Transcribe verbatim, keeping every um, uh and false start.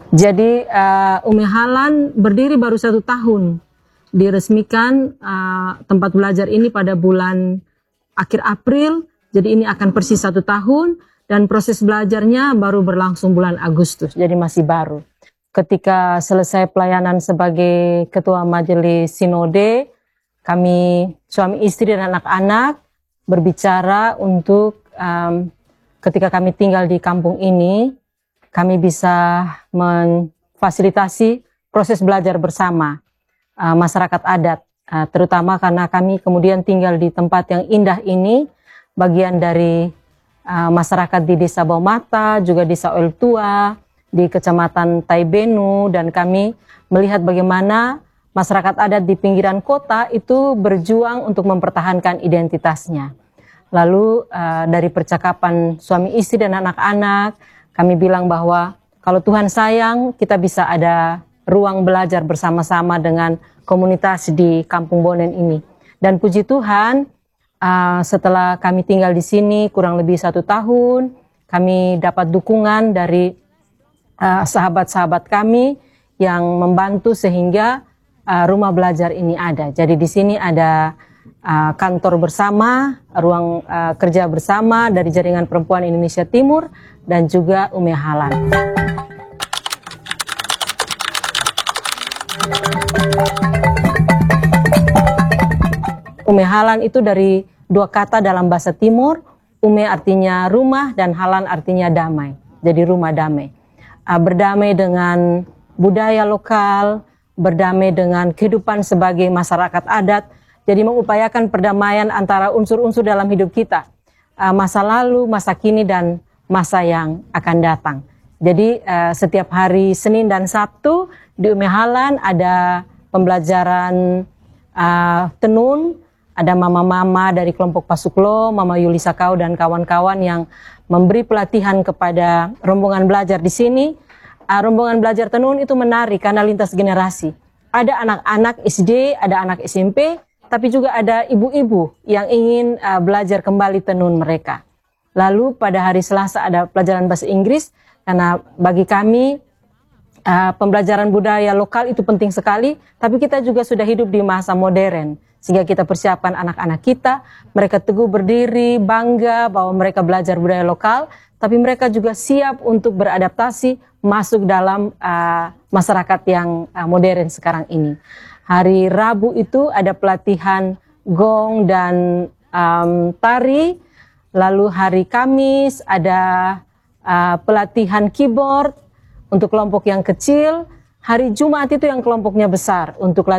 Jadi uh, Umi Halan berdiri baru satu tahun. Diresmikan uh, tempat belajar ini pada bulan akhir April. Jadi ini akan persis satu tahun dan proses belajarnya baru berlangsung bulan Agustus. Jadi masih baru. Ketika selesai pelayanan sebagai ketua majelis sinode, kami suami istri dan anak-anak berbicara untuk um, ketika kami tinggal di kampung ini, kami bisa memfasilitasi proses belajar bersama uh, masyarakat adat, uh, terutama karena kami kemudian tinggal di tempat yang indah ini, bagian dari uh, masyarakat di Desa Baumata, juga Desa Oel Tua, di Kecamatan Taibenu, dan kami melihat bagaimana masyarakat adat di pinggiran kota itu berjuang untuk mempertahankan identitasnya. Lalu uh, dari percakapan suami istri dan anak-anak, kami bilang bahwa kalau Tuhan sayang, kita bisa ada ruang belajar bersama-sama dengan komunitas di Kampung Bonen ini. Dan puji Tuhan, uh, setelah kami tinggal di sini kurang lebih satu tahun, kami dapat dukungan dari uh, sahabat-sahabat kami yang membantu sehingga uh, rumah belajar ini ada. Jadi di sini ada Uh, kantor bersama, ruang uh, kerja bersama dari Jaringan Perempuan Indonesia Timur dan juga Umi Halan. Umi Halan itu dari dua kata dalam bahasa Timur. Ume artinya rumah dan Halan artinya damai. Jadi rumah damai. Uh, berdamai dengan budaya lokal, berdamai dengan kehidupan sebagai masyarakat adat. Jadi mengupayakan perdamaian antara unsur-unsur dalam hidup kita, uh, masa lalu, masa kini, dan masa yang akan datang. Jadi uh, setiap hari Senin dan Sabtu di Umi Halan ada pembelajaran uh, tenun, ada mama-mama dari kelompok Pasuklo, Mama Yuli Sakau dan kawan-kawan yang memberi pelatihan kepada rombongan belajar di sini. Uh, rombongan belajar tenun itu menarik karena lintas generasi. Ada anak-anak S D, ada anak S M P, tapi juga ada ibu-ibu yang ingin uh, belajar kembali tenun mereka. Lalu pada hari Selasa ada pelajaran bahasa Inggris, karena bagi kami uh, pembelajaran budaya lokal itu penting sekali, tapi kita juga sudah hidup di masa modern, sehingga kita persiapkan anak-anak kita, mereka teguh berdiri, bangga bahwa mereka belajar budaya lokal, tapi mereka juga siap untuk beradaptasi masuk dalam uh, masyarakat yang uh, modern sekarang ini. Hari Rabu itu ada pelatihan gong dan um, tari. Lalu hari Kamis ada uh, pelatihan keyboard untuk kelompok yang kecil. Hari Jumat itu yang kelompoknya besar untuk